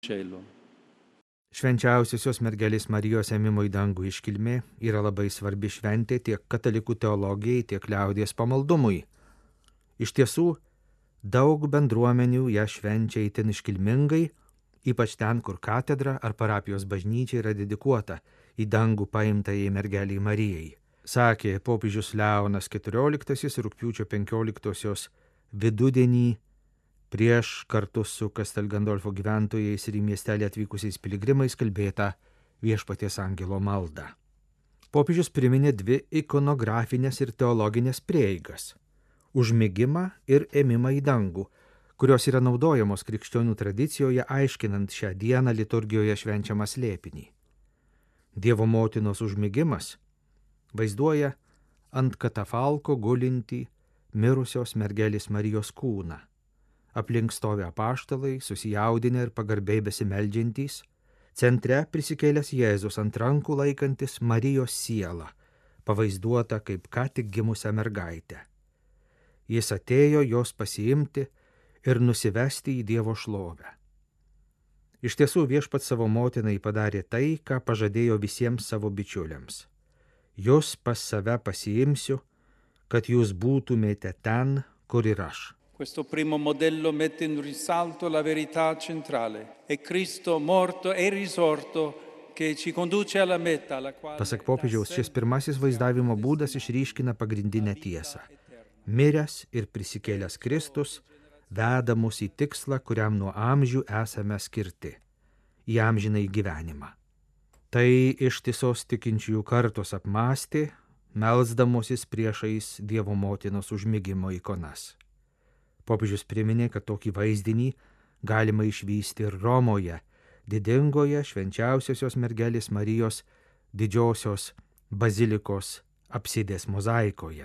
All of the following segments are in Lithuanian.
cielo. Švenčiausiosios mergelės Marijos ėmimo į dangų iškilmė yra labai svarbi šventė tiek katalikų teologijai, tiek liaudies pamaldumui. Iš tiesų, daug bendruomenių ją švenčia itin iškilmingai, ypač ten, kur katedra ar parapijos bažnyčia yra dedikuota į dangų paimtajai mergeliai Marijai. Sakė popiežius Leonas XIV rugpjūčio 15 vidudienį prieš kartu su Kastel Gandolfo gyventojais ir į miestelį atvykusiais piligrimais kalbėtą Viešpaties angelo maldą. Popiežius priminė dvi ikonografinės ir teologinės prieigas – užmigimą ir ėmimą į dangų, kurios yra naudojamos krikščionių tradicijoje aiškinant šią dieną liturgijoje švenčiamą slėpinį. Dievo motinos užmigimas vaizduoja ant katafalko gulintį mirusios mergelės Marijos kūną. Aplink stovi apaštalai, susijaudinę ir pagarbiai besimeldžiantys, centre prisikėlęs Jėzus ant rankų laikantis Marijos sielą, pavaizduota kaip ką tik gimusią mergaitę. Jis atėjo jos pasiimti ir nusivesti į Dievo šlovę. Iš tiesų Viešpats savo motinai padarė tai, ką pažadėjo visiems savo bičiuliams. Jūs pas save pasiimsiu, kad jūs būtumėte ten, kur ir aš. Questo primo modello mette in risalto la verità centrale. È Cristo morto e risorto che ci conduce alla meta, alla quale... Pasak popiežiaus, šis pirmasis vaizdavimo būdas išryškina pagrindinę tiesą. Miręs ir prisikėlęs Kristus veda mus į tikslą, kuriam nuo amžių esame skirti – į amžinąjį gyvenimą. Tai ištisos tikinčiųjų kartos apmąstė, melsdamosis priešais Dievo motinos užmigimo ikonas. Popiežius priminė, kad tokį vaizdinį galima išvysti ir Romoje, didingoje švenčiausiosios mergelės Marijos didžiosios bazilikos apsidės mozaikoje.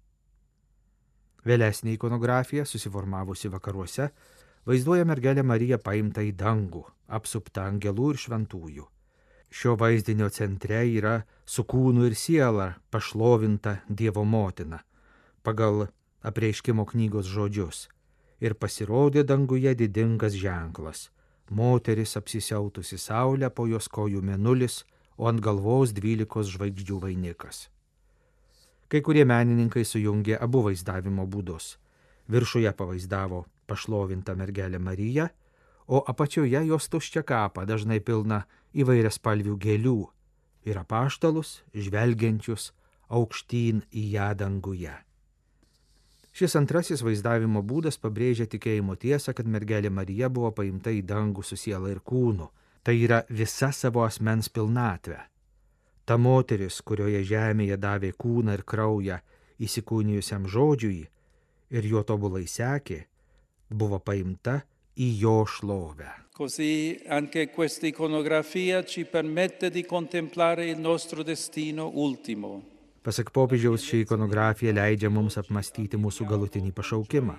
Vėlesnė ikonografija, susiformavusi vakaruose, vaizduoja mergelę Mariją paimtą į dangų, apsuptą angelų ir šventųjų. Šio vaizdinio centre yra su kūnu ir siela pašlovinta Dievo motina, pagal Apreiškimo knygos žodžius, ir pasirodė danguje didingas ženklas, moteris apsisiautusi saulę, po jos kojų mėnulis, o ant galvos 12 žvaigždžių vainikas. Kai kurie menininkai sujungė abu vaizdavimo būdus. Viršuje pavaizdavo pašlovintą mergelę Mariją, o apačioje jos tuščią kapą, dažnai pilną įvairiaspalvių gėlių, ir apaštalus, žvelgiančius aukštyn į ją danguje. Šis antrasis vaizdavimo būdas pabrėžia tikėjimo tiesą, kad mergelė Marija buvo paimta į dangų su siela ir kūnu. Tai yra visa savo asmens pilnatvė. Ta moteris, kurioje žemėje davė kūną ir kraują įsikūnijusiam žodžiui ir juo tobulai sekė, buvo paimta į jo šlovę. Così anche questa iconografia ci permette di contemplare il nostro destino ultimo. Pasak popiežiaus, ši ikonografija leidžia mums apmastyti mūsų galutinį pašaukimą.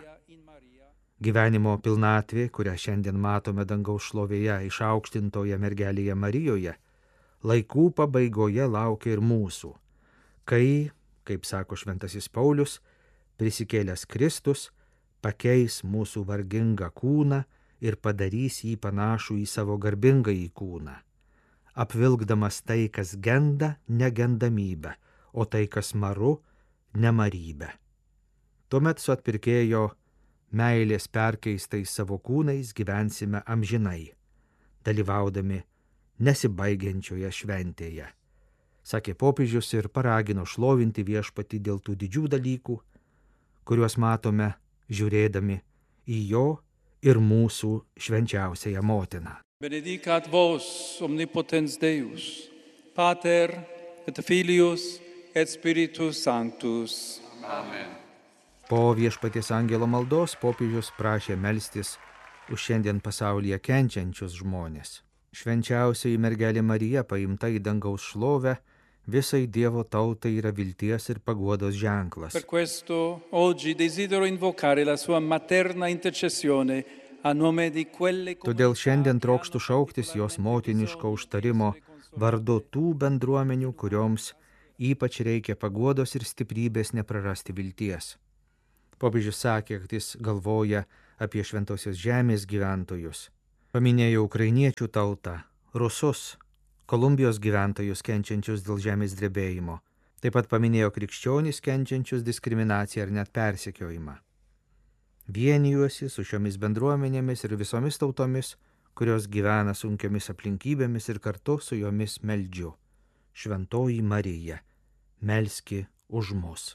Gyvenimo pilnatvė, kurią šiandien matome dangaus šlovėje išaukštintoje mergelėje Marijoje, laikų pabaigoje laukia ir mūsų, kai, kaip sako šventasis Paulius, prisikėlęs Kristus pakeis mūsų vargingą kūną ir padarys jį panašų į savo garbingąjį kūną, apvilkdamas tai, kas genda, negendamybę, o tai, kas maru, nemarybę. Tuomet su atpirkėjo meilės perkeistais savo kūnais gyvensime amžinai, dalyvaudami nesibaigiančioje šventėje, sakė popiežius ir paragino šlovinti Viešpatį dėl tų didžių dalykų, kuriuos matome žiūrėdami į jo ir mūsų švenčiausiąją motiną. Benedicat vos omnipotens Deus, Pater et Filius et Spiritus Sanctus. Amen. Po Viešpaties angelo maldos popiežius prašė melstis už šiandien pasaulyje kenčiančius žmonės. Švenčiausioji mergelė Marija paimta į dangaus šlovę, visai Dievo tautai yra vilties ir paguodos ženklas. Per questo oggi desidero invocare la sua materna intercessione a nome di quelle comunità. Todėl šiandien trokštu šauktis jos motiniško užtarimo vardu tų bendruomenių, kurioms ypač reikia paguodos ir stiprybės neprarasti vilties. Popiežius sakė, kad jis galvoja apie šventosios žemės gyventojus, Paminėjo ukrainiečių tautą, rusus, Kolumbijos gyventojus kenčiančius dėl žemės drebėjimo. Taip pat paminėjo krikščionys kenčiančius diskriminaciją ar net persekiojimą. Vienijuosi su šiomis bendruomenėmis ir visomis tautomis, kurios gyvena sunkiomis aplinkybėmis ir kartu su jomis meldžiu. Šventoji Marija, melski už mus.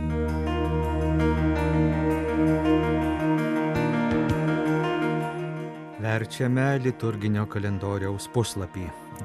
Verčiame liturginio kalendoriaus puslapį.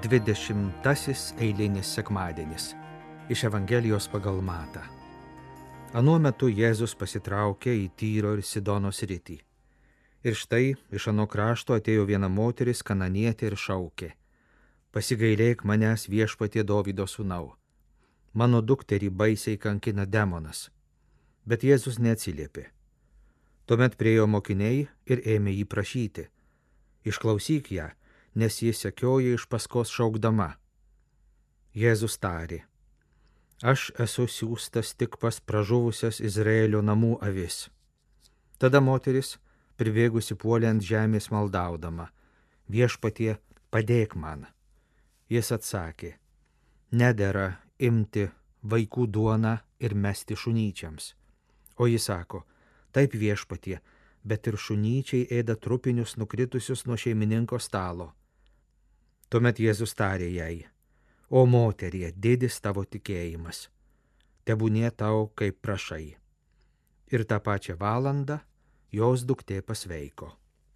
20 eilinis sekmadienis. Iš Evangelijos pagal Matą. Anuo metu Jėzus pasitraukė į Tyro ir Sidono sritį. Ir štai iš ano krašto atėjo viena moteris kananietė ir šaukė: Pasigailėk manęs, Viešpatie Dovydo sūnau. Mano dukterį baisiai kankina demonas. Bet Jėzus neatsiliepė. Tuomet priėjo mokiniai ir ėmė jį prašyti: Išklausyk ją, nes jis sekioja iš paskos šaukdama. Jėzus tarė: Aš esu siųstas tik pas pražuvusias Izraelio namų avis. Tada moteris, pribėgusi, puolė ant žemės maldaudama: Viešpatie, padėk man. Jis atsakė: Nedera imti vaikų duoną ir mesti šunyčiams. O jis sako: Taip, Viešpatie, bet ir šunyčiai ėda trupinius nukritusius nuo šeimininko stalo. Tuomet Jėzus tarė jai: O moterie, didis tavo tikėjimas, tebūnie tau kaip prašai. Ir tą pačią valandą jos duktė pasveiko.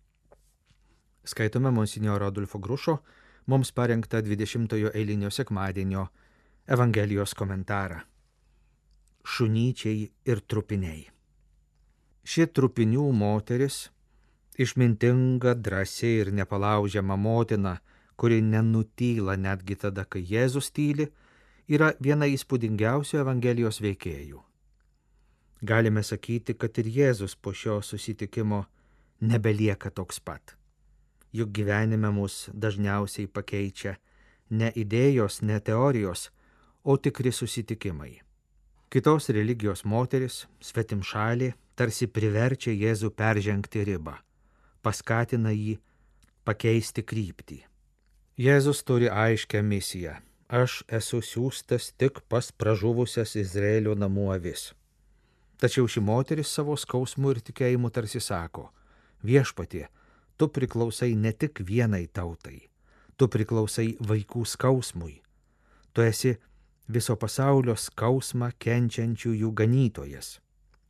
Skaitome monsinjoro Adolfo Grušo mums parengtą 20 eilinio sekmadienio Evangelijos komentarą. Šunyčiai ir trupiniai. Ši trupinių moteris, išmintinga, drąsi ir nepalaužiama motina, kuri nenutyla netgi tada, kai Jėzus tyli, yra viena įspūdingiausių Evangelijos veikėjų. Galime sakyti, kad ir Jėzus po šio susitikimo nebelieka toks pat. Juk gyvenime mus dažniausiai pakeičia ne idėjos, ne teorijos, o tikri susitikimai. Kitos religijos moteris, svetimšalė, tarsi priverčia Jėzų peržengti ribą, paskatina jį pakeisti kryptį. Jėzus turi aiškią misiją: Aš esu siųstas tik pas pražuvusias Izraelio namų avis. Tačiau ši moteris savo skausmu ir tikėjimu tarsi sako: Viešpatie, tu priklausai ne tik vienai tautai, tu priklausai vaikų skausmui. Tu esi viso pasaulio skausmą kenčiančiųjų ganytojas.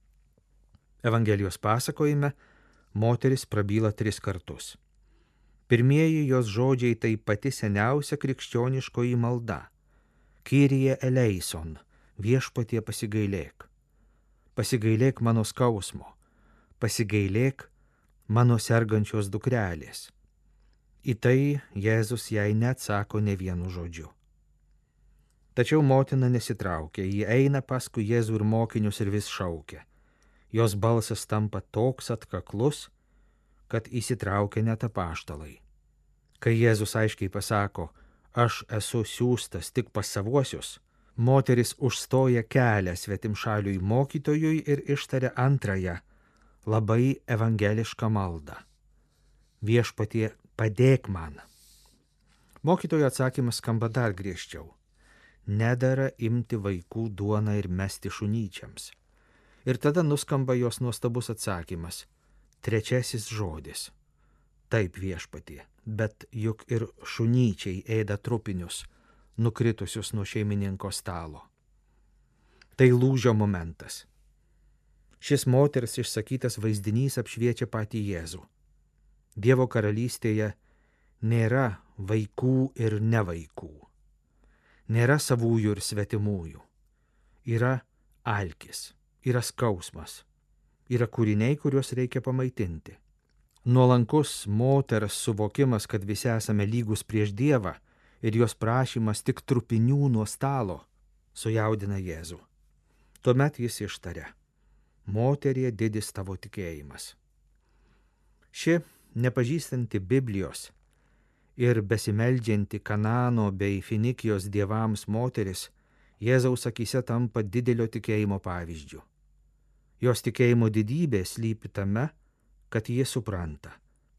Evangelijos pasakojime moteris prabyla 3 kartus. Pirmieji jos žodžiai tai pati seniausia krikščioniškoji malda: Kyrie eleison, Viešpatie pasigailėk. Pasigailėk mano skausmo, pasigailėk mano sergančios dukrelės. Į tai Jėzus jai neatsako ne vienu žodžiu. Tačiau motina nesitraukia, ji eina paskui Jėzų ir mokinius ir vis šaukia. Jos balsas tampa toks atkaklus, kad įsitraukia net apaštalai. Kai Jėzus aiškiai pasako: Aš esu siųstas tik pas savuosius, moteris užstoja kelią svetimšaliui mokytojui ir ištaria antrąją, labai evangelišką maldą: Viešpatie, padėk man. Mokytojo atsakymas skamba dar griežčiau: Nedera imti vaikų duoną ir mesti šunyčiams. Ir tada nuskamba jos nuostabus atsakymas, 3 žodis: Taip, Viešpatie, bet juk ir šunyčiai ėda trupinius, nukritusius nuo šeimininko stalo. Tai lūžio momentas. Šis moters išsakytas vaizdinys apšviečia patį Jėzų. Dievo karalystėje nėra vaikų ir nevaikų. Nėra savųjų ir svetimųjų. Yra alkis, yra skausmas, yra kūriniai, kuriuos reikia pamaitinti. Nuolankus moters suvokimas, kad visi esame lygus prieš Dievą ir jos prašymas tik trupinių nuo stalo, sujaudina Jėzų. Tuomet jis ištaria: Moterie, didis tavo tikėjimas. Ši nepažįstanti Biblijos ir besimeldžianti Kanano bei Finikijos dievams moteris Jėzaus akyse tampa didelio tikėjimo pavyzdžiu. Jos tikėjimo didybė slypi tame, kad jie supranta: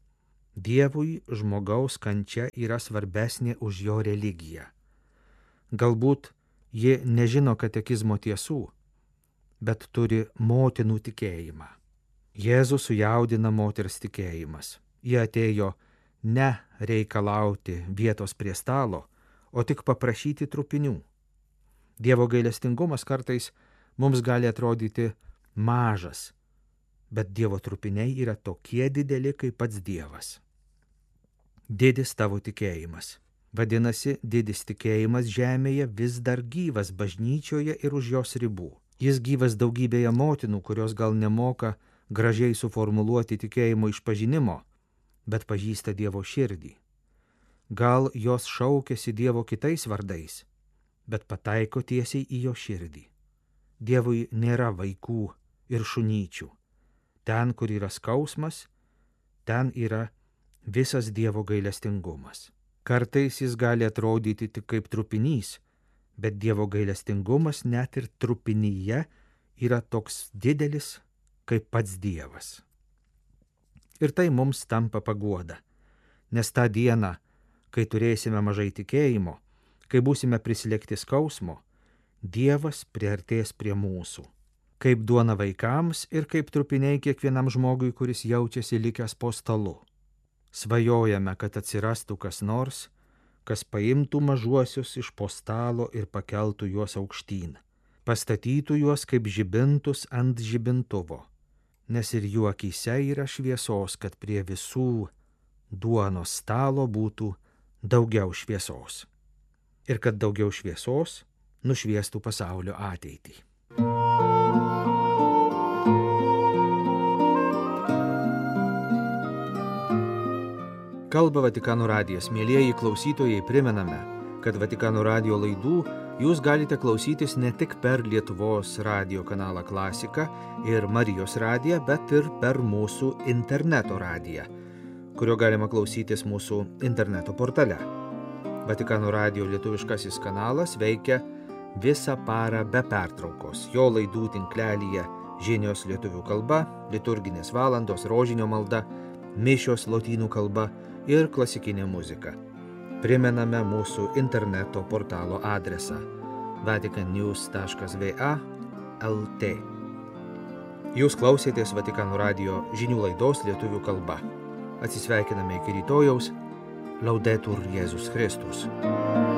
Dievui žmogaus kančia yra svarbesnė už jo religiją. Galbūt ji nežino katekizmo tiesų, bet turi motinų tikėjimą. Jėzų sujaudina moters tikėjimas. Jie atėjo ne reikalauti vietos prie stalo, o tik paprašyti trupinių. Dievo gailestingumas kartais mums gali atrodyti mažas, bet Dievo trupiniai yra tokie dideli kaip pats Dievas. Didis tavo tikėjimas. Vadinasi, didis tikėjimas žemėje vis dar gyvas bažnyčioje ir už jos ribų. Jis gyvas daugybėje motinų, kurios gal nemoka gražiai suformuluoti tikėjimo išpažinimo, bet pažįsta Dievo širdį. Gal jos šaukiasi Dievo kitais vardais, bet pataiko tiesiai į jo širdį. Dievui nėra vaikų ir šunyčių. Ten, kur yra skausmas, ten yra visas Dievo gailestingumas. Kartais jis gali atrodyti tik kaip trupinys, bet Dievo gailestingumas net ir trupinyje yra toks didelis kaip pats Dievas. Ir tai mums tampa paguoda, nes tą dieną, kai turėsime mažai tikėjimo, kai būsime prislėgti skausmo, Dievas priartės prie mūsų. Kaip duona vaikams ir kaip trupiniai kiekvienam žmogui, kuris jaučiasi likęs po stalu. Svajojame, kad atsirastų kas nors, kas paimtų mažuosius iš po stalo ir pakeltų juos aukštyn, pastatytų juos kaip žibintus ant žibintuvo, nes ir jų akyse yra šviesos, kad prie visų duonos stalo būtų daugiau šviesos. Ir kad daugiau šviesos nušviestų pasaulio ateitį. Kalba Vatikano radijas. Mielieji klausytojai, primename, kad Vatikano radijo laidų jūs galite klausytis ne tik per Lietuvos radijo kanalą Klasika ir Marijos radiją, bet ir per mūsų interneto radiją, kurio galima klausytis mūsų interneto portale. Vatikano radijo lietuviškasis kanalas veikia visą parą be pertraukos. Jo laidų tinklelyje žinios lietuvių kalba, liturginės valandos, rožinio malda, mišios lotynų kalba ir klasikinė muzika. Primename mūsų interneto portalo adresą vaticannews.va/lt. Jūs klausėtės Vatikano radijo žinių laidos lietuvių kalba. Atsisveikiname iki rytojaus. Laudetur Jėzus Kristus.